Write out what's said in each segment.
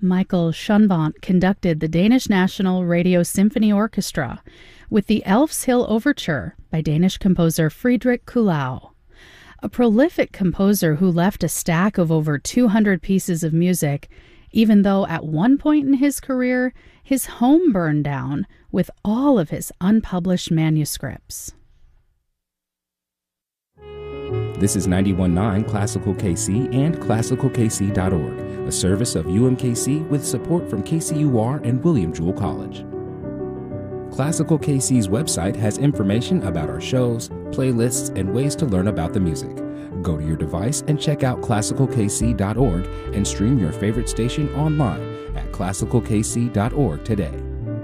Michael Schonvant conducted the Danish National Radio Symphony Orchestra with the Elf's Hill Overture by Danish composer Friedrich Kuhlau. A prolific composer who left a stack of over 200 pieces of music, even though at one point in his career, his home burned down with all of his unpublished manuscripts. This is 91.9 Classical KC and ClassicalKC.org, a service of UMKC with support from KCUR and William Jewell College. Classical KC's website has information about our shows, playlists, and ways to learn about the music. Go to your device and check out ClassicalKC.org and stream your favorite station online at ClassicalKC.org today.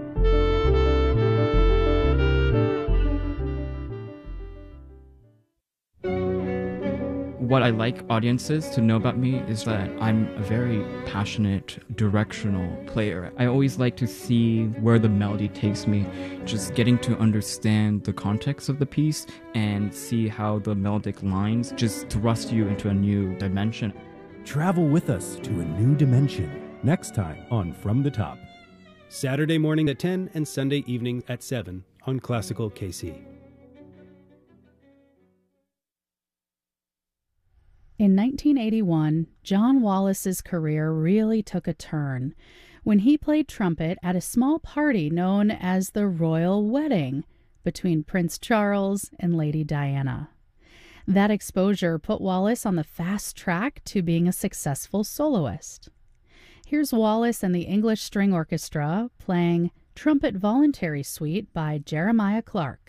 What I like audiences to know about me is that I'm a very passionate, directional player. I always like to see where the melody takes me, just getting to understand the context of the piece and see how the melodic lines just thrust you into a new dimension. Travel with us to a new dimension next time on From the Top. Saturday morning at 10 and Sunday evening at 7 on Classical KC. In 1981, John Wallace's career really took a turn when he played trumpet at a small party known as the Royal Wedding between Prince Charles and Lady Diana. That exposure put Wallace on the fast track to being a successful soloist. Here's Wallace and the English String Orchestra playing Trumpet Voluntary Suite by Jeremiah Clarke.